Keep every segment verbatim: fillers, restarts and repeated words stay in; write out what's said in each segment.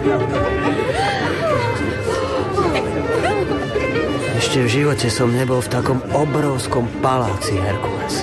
Ešte v živote som nebol v takom obrovskom paláci, Herkules.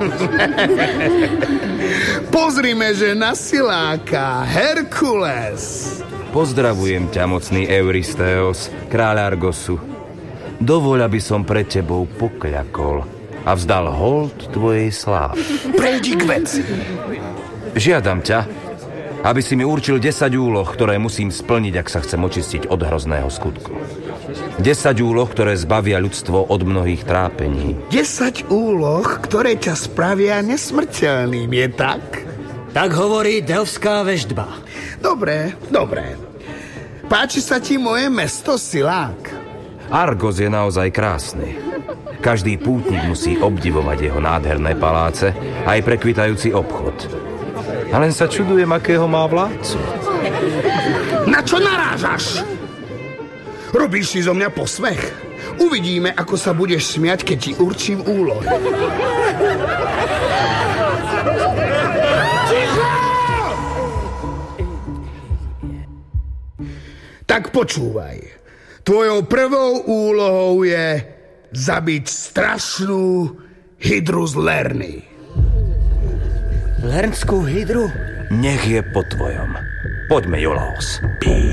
Pozrime, že na siláka, Herkules. Pozdravujem ťa, mocný Eurystheos, kráľ Argosu. Dovoľ, aby som pred tebou pokľakol a vzdal hold tvojej slávy. Prejdi k veci. Žiadam ťa, aby si mi určil desať úloh, ktoré musím splniť, ak sa chcem očistiť od hrozného skutku. desať úloh, ktoré zbavia ľudstvo od mnohých trápení. desať úloh, ktoré ťa spravia nesmrteľným, je tak? Tak hovorí Delfská veštba. Dobre, dobre. Páči sa ti moje mesto, silák? Argos je naozaj krásny. Každý pútnik musí obdivovať jeho nádherné paláce a aj prekvitajúci obchod. A len sa čudujem, akého má vládcu. Na čo narážaš? Robíš si zo mňa posmech? Uvidíme, ako sa budeš smiať, keď ti určím úlohy. Ticho! Tak počúvaj. Tvojou prvou úlohou je zabiť strašnú hydru z Lerny. Lernskú hydru? Nech je po tvojom. Poďme, Iolaos.